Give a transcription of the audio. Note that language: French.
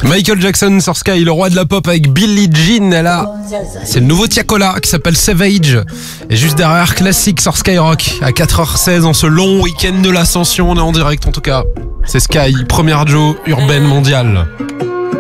Michael Jackson sur Sky, le roi de la pop avec Billie Jean. Là, c'est le nouveau Tiakola qui s'appelle Savage. Et juste derrière, classique sur Skyrock à 4h16 en ce long week-end de l'Ascension. On est en direct en tout cas. C'est Sky, première radio urbaine mondiale.